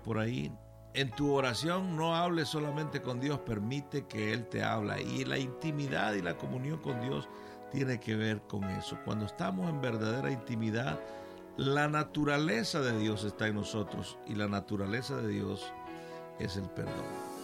por ahí. En tu oración no hables solamente con Dios, permite que Él te hable. Y la intimidad y la comunión con Dios tiene que ver con eso. Cuando estamos en verdadera intimidad, la naturaleza de Dios está en nosotros y la naturaleza de Dios es el perdón.